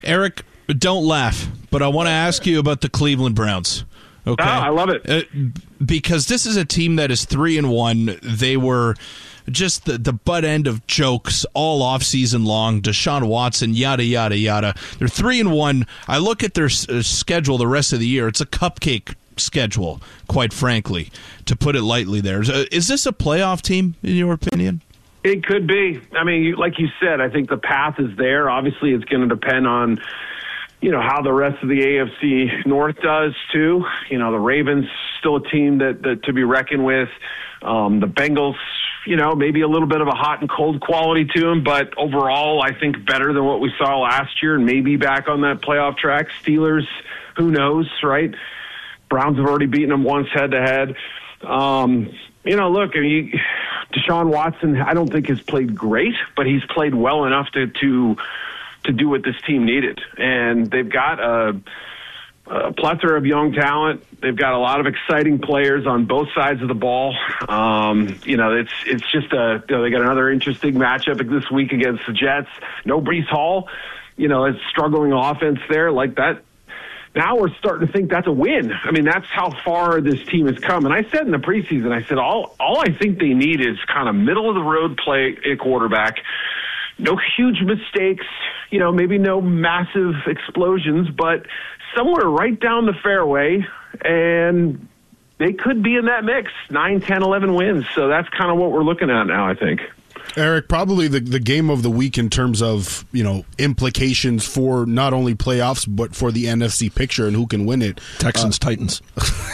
Eric, don't laugh, but I want to ask you about the Cleveland Browns. Okay, I love it. Because this is a team that is 3-1. They were just the butt end of jokes all offseason long. Deshaun Watson, yada, yada, yada. They're 3-1. I look at their schedule the rest of the year. It's a cupcake schedule, quite frankly, to put it lightly there. Is this a playoff team, in your opinion? It could be. I mean, like you said, I think the path is there. Obviously, it's going to depend on, how the rest of the AFC North does, too. The Ravens, still a team that to be reckoned with. The Bengals, maybe a little bit of a hot and cold quality to them, but overall, I think better than what we saw last year and maybe back on that playoff track. Steelers, who knows, right? Browns have already beaten them once head-to-head. Look, Deshaun Watson, I don't think has played great, but he's played well enough to do what this team needed. And they've got a plethora of young talent. They've got a lot of exciting players on both sides of the ball. It's just they got another interesting matchup this week against the Jets. No Breece Hall, it's struggling offense there like that. Now we're starting to think that's a win. I mean, that's how far this team has come. And I said in the preseason, I said, all I think they need is kind of middle-of-the-road play at quarterback. No huge mistakes, maybe no massive explosions, but somewhere right down the fairway, and they could be in that mix, 9, 10, 11 wins. So that's kind of what we're looking at now, I think. Eric, probably the game of the week in terms of, implications for not only playoffs, but for the NFC picture and who can win it. Titans.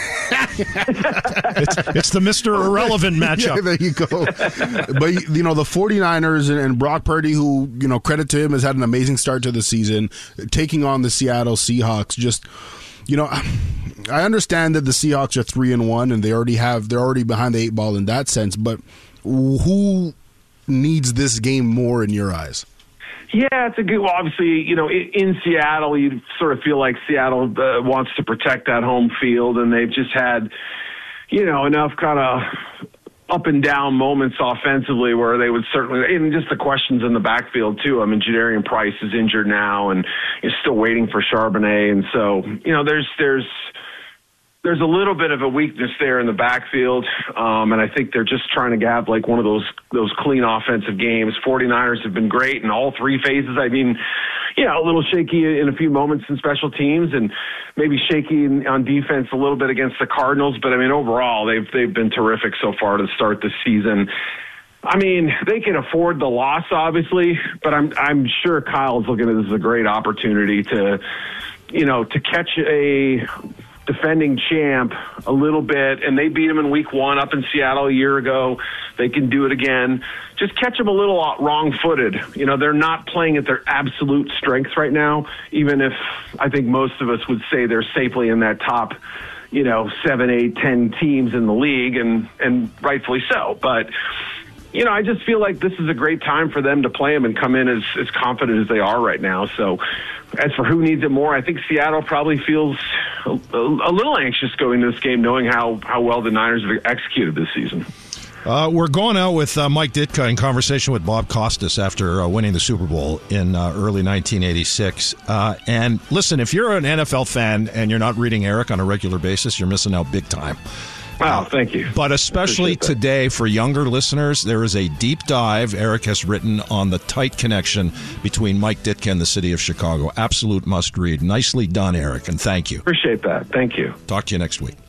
It's the Mr. Irrelevant matchup. Yeah, there you go. But, the 49ers and Brock Purdy, who, credit to him, has had an amazing start to the season, taking on the Seattle Seahawks. Just, I understand that the Seahawks are 3-1 and they're already behind the 8 ball in that sense, but who needs this game more in your eyes? Yeah, it's a good. Well, obviously, in Seattle, you sort of feel like Seattle wants to protect that home field, and they've just had, enough kind of up and down moments offensively where they would certainly, and just the questions in the backfield too. I mean, Jadarian Price is injured now, and is still waiting for Charbonnet, and so there's a little bit of a weakness there in the backfield, and I think they're just trying to have like one of those clean offensive games. 49ers have been great in all three phases. I mean, a little shaky in a few moments in special teams and maybe shaky on defense a little bit against the Cardinals, but I mean, overall, they've been terrific so far to start the season. I mean, they can afford the loss, obviously, but I'm sure Kyle's looking at this as a great opportunity to catch a defending champ a little bit, and they beat him in week 1 up in Seattle a year ago. They can do it again. Just catch them a little wrong-footed. They're not playing at their absolute strength right now, even if I think most of us would say they're safely in that top, 7, 8, 10 teams in the league, and rightfully so. But, I just feel like this is a great time for them to play them and come in as confident as they are right now. So as for who needs it more, I think Seattle probably feels a little anxious going to this game, knowing how well the Niners have executed this season. We're going out with Mike Ditka in conversation with Bob Costas after winning the Super Bowl in early 1986. And listen, if you're an NFL fan and you're not reading Eric on a regular basis, you're missing out big time. Wow, thank you. But especially today, for younger listeners, there is a deep dive Eric has written on the tight connection between Mike Ditka and the city of Chicago. Absolute must read. Nicely done, Eric, and thank you. Appreciate that. Thank you. Talk to you next week.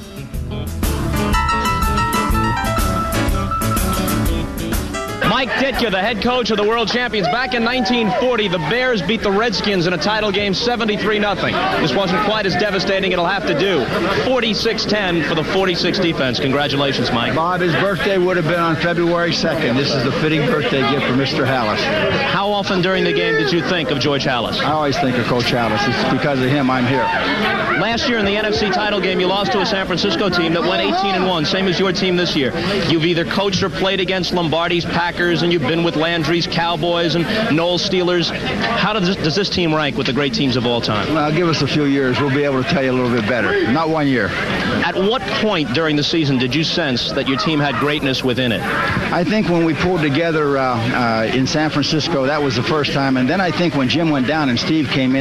Mike Ditka, the head coach of the world champions. Back in 1940, the Bears beat the Redskins in a title game 73-0. This wasn't quite as devastating, it'll have to do. 46-10 for the 46 defense. Congratulations, Mike. Bob, his birthday would have been on February 2nd. This is the fitting birthday gift for Mr. Hallis. How often during the game did you think of George Hallis? I always think of Coach Hallis. It's because of him I'm here. Last year in the NFC title game, you lost to a San Francisco team that went 18-1, same as your team this year. You've either coached or played against Lombardi's Packers, Dodgers, and you've been with Landry's Cowboys and Noel Steelers. How does this team rank with the great teams of all time? Well, give us a few years. We'll be able to tell you a little bit better. Not 1 year. At what point during the season did you sense that your team had greatness within it? I think when we pulled together in San Francisco, that was the first time. And then I think when Jim went down and Steve came in,